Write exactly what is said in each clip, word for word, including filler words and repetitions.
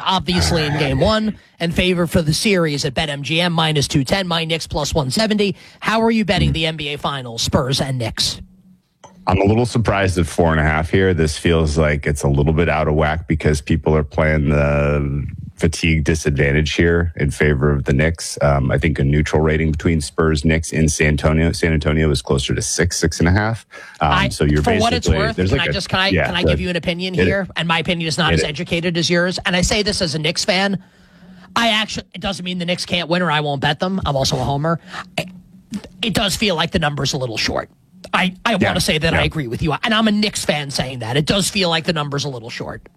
obviously in game one, and favored for the series at BetMGM minus two ten, my Knicks plus one seventy. How are you betting the N B A Finals, Spurs and Knicks? I'm a little surprised at four and a half here. This feels like it's a little bit out of whack because people are playing the fatigue disadvantage here in favor of the Knicks. Um, I think a neutral rating between Spurs Knicks in San Antonio. San Antonio is closer to six, six and a half. Um, I, so you're for basically what it's worth. There's can like I a, just can I yeah, can I the, give you an opinion it, here? And my opinion is not it, as educated as yours. And I say this as a Knicks fan. I actually it doesn't mean the Knicks can't win or I won't bet them. I'm also a homer. It, it does feel like the number's a little short. I, I yeah, want to say that yeah. I agree with you. And I'm a Knicks fan saying that. It does feel like the number's a little short.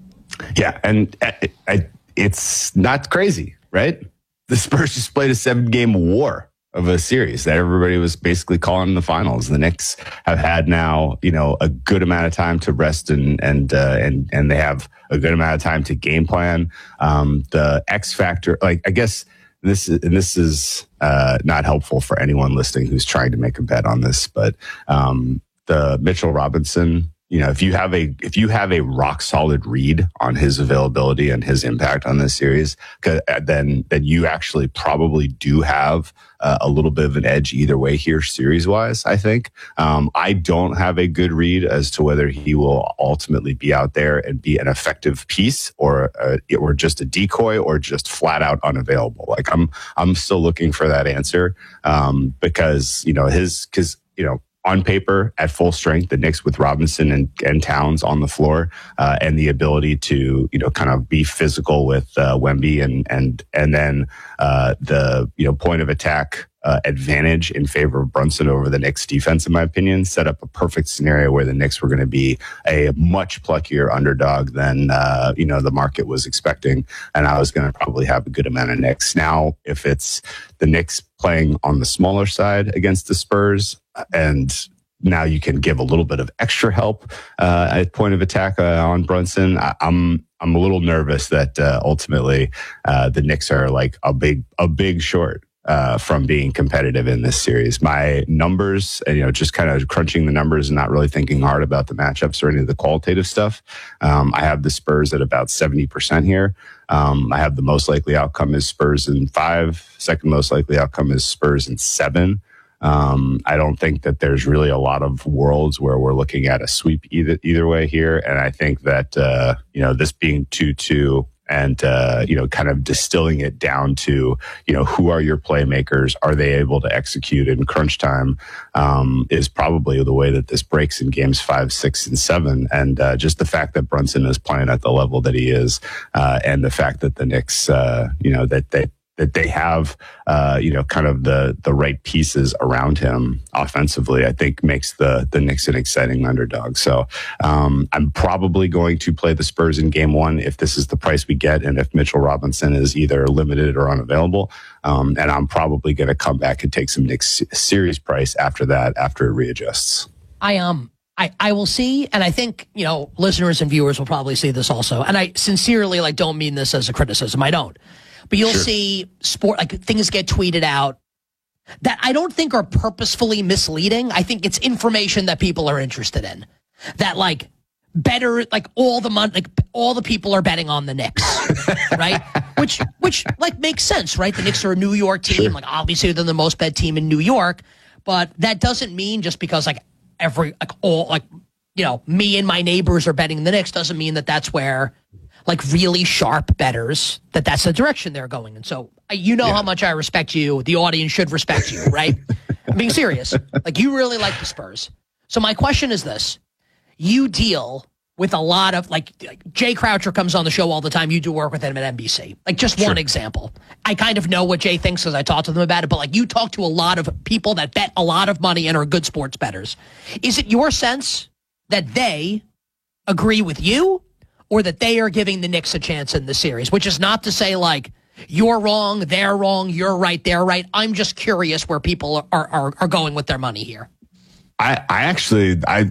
Yeah, and I, I, it's not crazy, right? The Spurs just played a seven-game war of a series that everybody was basically calling the finals. The Knicks have had now, you know, a good amount of time to rest and and uh, and and they have a good amount of time to game plan. Um, the X factor, like I guess. This is, and this is uh, not helpful for anyone listening who's trying to make a bet on this, but um, the Mitchell Robinson, you know, if you have a if you have a rock solid read on his availability and his impact on this series, then then you actually probably do have uh, a little bit of an edge either way here, series wise. I think um, I don't have a good read as to whether he will ultimately be out there and be an effective piece, or uh, or just a decoy, or just flat out unavailable. Like I'm I'm still looking for that answer um, because you know his because you know. On paper, at full strength, the Knicks with Robinson and, and Towns on the floor, uh, and the ability to, you know, kind of be physical with uh, Wemby and and and then uh, the you know point of attack uh, advantage in favor of Brunson over the Knicks defense, in my opinion, set up a perfect scenario where the Knicks were going to be a much pluckier underdog than uh, you know the market was expecting, and I was going to probably have a good amount of Knicks. Now, if it's the Knicks playing on the smaller side against the Spurs, and now you can give a little bit of extra help uh, at point of attack uh, on Brunson. I, I'm I'm a little nervous that uh, ultimately uh, the Knicks are like a big a big short uh, from being competitive in this series. My numbers, you know, just kind of crunching the numbers and not really thinking hard about the matchups or any of the qualitative stuff. Um, I have the Spurs at about seventy percent here. Um, I have the most likely outcome is Spurs in five. Second most likely outcome is Spurs in seven. Um, I don't think that there's really a lot of worlds where we're looking at a sweep either either way here. And I think that, uh, you know, this being two two and, uh, you know, kind of distilling it down to, you know, who are your playmakers? Are they able to execute in crunch time? Um, is probably the way that this breaks in games five, six, and seven. And uh, just the fact that Brunson is playing at the level that he is, uh, and the fact that the Knicks, uh, you know, that they, that they have, uh, you know, kind of the the right pieces around him offensively, I think makes the the Knicks an exciting underdog. So um, I'm probably going to play the Spurs in game one if this is the price we get, and if Mitchell Robinson is either limited or unavailable. Um, and I'm probably going to come back and take some Knicks series price after that, after it readjusts. I um. I, I will see, and I think, you know, listeners and viewers will probably see this also. And I sincerely, like, don't mean this as a criticism. I don't. But you'll sure. see sport, like, things get tweeted out that I don't think are purposefully misleading. I think it's information that people are interested in. That, like, better, like, all the money, like, all the people are betting on the Knicks, right? Which, which, like, makes sense, right? The Knicks are a New York team. Sure. Like, obviously, they're the most bet team in New York. But that doesn't mean just because, like, every, like, all, like, you know, me and my neighbors are betting the Knicks doesn't mean that that's where, like, really sharp bettors, that that's the direction they're going. And so, you know yeah. how much I respect you. The audience should respect you, right? I'm being serious. Like, you really like the Spurs. So my question is this. You deal with a lot of, like, like Jay Croucher comes on the show all the time. You do work with him at N B C. Like, just sure. one example. I kind of know what Jay thinks because I talked to them about it, but, like, you talk to a lot of people that bet a lot of money and are good sports bettors. Is it your sense that they agree with you, or that they are giving the Knicks a chance in the series? Which is not to say, like, you're wrong, they're wrong, you're right, they're right. I'm just curious where people are are, are going with their money here. I, I actually, I,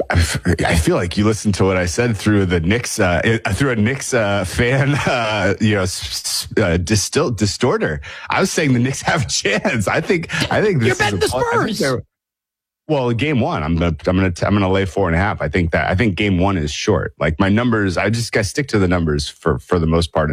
I feel like you listened to what I said through the Knicks, uh, through a Knicks uh, fan, uh, you know, uh, distill, distorter. I was saying the Knicks have a chance. I think, I think this You're betting is the Spurs. Well, game one, I'm gonna, I'm gonna, I'm gonna lay four and a half. I think that, I think game one is short. Like, my numbers, I just gotta stick to the numbers for, for the most part.